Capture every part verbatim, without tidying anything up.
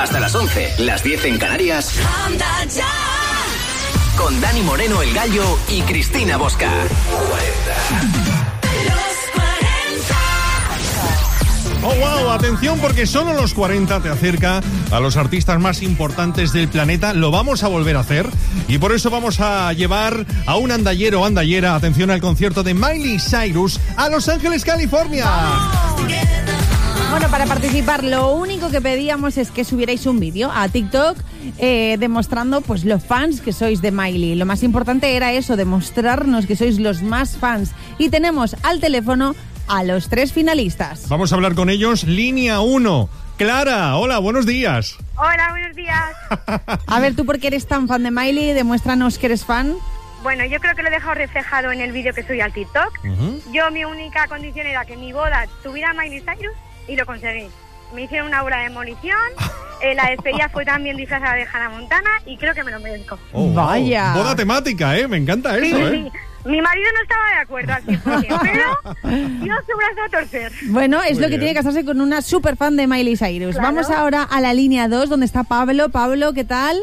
Hasta las once, las diez en Canarias. Con Dani Moreno, el Gallo, y Cristina Bosca. Oh, wow, atención, porque solo los cuarenta te acerca a los artistas más importantes del planeta. Lo vamos a volver a hacer y por eso vamos a llevar a un andallero o andallera, atención, al concierto de Miley Cyrus a Los Ángeles, California. Bueno, para participar lo único que pedíamos es que subierais un vídeo a TikTok eh, demostrando pues los fans que sois de Miley. Lo más importante era eso, demostrarnos que sois los más fans. Y tenemos al teléfono a los tres finalistas. Vamos a hablar con ellos. Línea uno. Clara, hola, buenos días. Hola, buenos días. A ver, tú, ¿por qué eres tan fan de Miley? Demuéstranos que eres fan. Bueno, yo creo que lo he dejado reflejado en el vídeo que subí al TikTok. Uh-huh. Yo, mi única condición era que mi boda tuviera Miley Cyrus y lo conseguí. Me hicieron una obra de demolición, eh, la despedida fue también disfrazada de Hannah Montana y creo que me lo merezco. Oh, vaya. Boda temática, ¿eh? Me encanta eso, sí, ¿eh? Sí. Mi marido no estaba de acuerdo al cien por ciento, pero dio su brazo a torcer. Bueno, es Muy lo que bien. tiene que casarse con una super fan de Miley Cyrus. Claro. Vamos ahora a la línea dos, donde está Pablo. Pablo, ¿qué tal?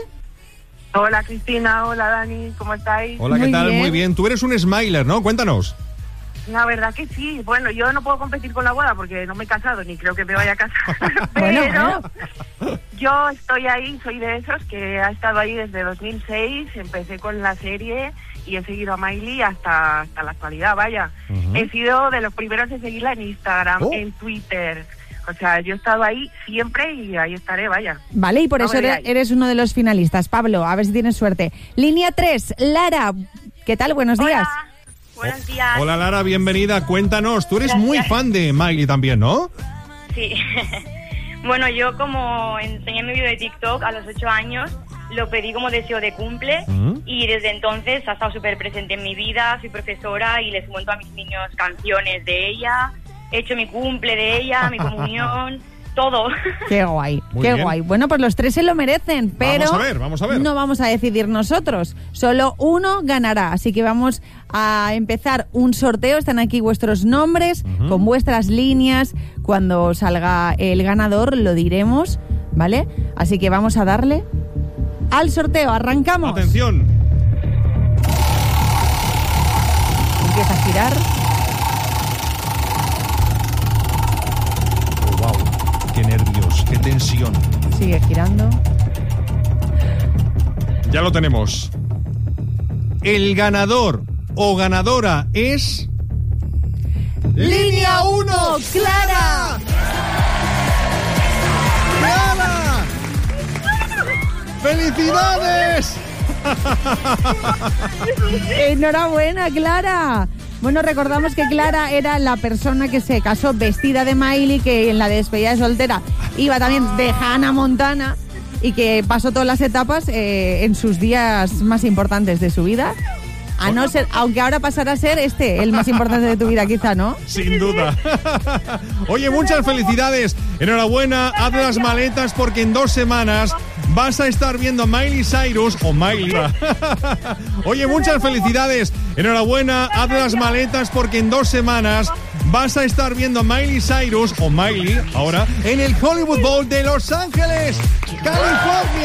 Hola Cristina, hola Dani, ¿cómo estáis? Hola, ¿qué Muy tal? bien. Muy bien. Tú eres un smiler, ¿no? Cuéntanos. La verdad que sí. Bueno, yo no puedo competir con la boda porque no me he casado ni creo que me vaya a casar. Bueno, Pero bueno. yo estoy ahí, soy de esos que ha estado ahí desde dos mil seis. Empecé con la serie y he seguido a Miley hasta, hasta la actualidad, vaya. Uh-huh. He sido de los primeros en seguirla en Instagram, Oh. en Twitter. O sea, yo he estado ahí siempre y ahí estaré, vaya. Vale, y por No eso me eres, digáis. eres uno de los finalistas. Pablo, a ver si tienes suerte. Línea tres, Lara, ¿qué tal? Buenos días. Hola, buenos días. Hola, Lara, bienvenida. Cuéntanos. Tú eres muy fan de Miley también, ¿no? Sí. Bueno, yo como enseñé mi vídeo de TikTok a los ocho años, lo pedí como deseo de cumple ¿Mm? y desde entonces ha estado súper presente en mi vida. Soy profesora y les monto a mis niños canciones de ella. He hecho mi cumple de ella, mi comunión, todo. Qué guay, Muy qué bien. guay. Bueno, pues los tres se lo merecen, pero Vamos a ver, vamos a ver. no vamos a decidir nosotros. Solo uno ganará, así que vamos a empezar un sorteo. Están aquí vuestros nombres, Ujú. con vuestras líneas. Cuando salga el ganador lo diremos, ¿vale? Así que vamos a darle al sorteo. Arrancamos. Atención. Empieza a girar. Oh, wow. Qué nervios, qué tensión. Sigue girando. Ya lo tenemos. El ganador o ganadora es... ¡Línea uno! ¡Clara! ¡Clara! ¡Felicidades! Enhorabuena, Clara. Bueno, recordamos que Clara era la persona que se casó vestida de Miley, que en la despedida de soltera iba también de Hannah Montana y que pasó todas las etapas eh, en sus días más importantes de su vida. A no ser, aunque ahora pasará a ser este el más importante de tu vida, quizá, ¿no? Sin duda. Oye, muchas felicidades. Enhorabuena, haz las maletas porque en dos semanas vas a estar viendo a Miley Cyrus o Miley. Oye, muchas felicidades. Enhorabuena, haz las maletas porque en dos semanas vas a estar viendo a Miley Cyrus o Miley ahora en el Hollywood Bowl de Los Ángeles, California.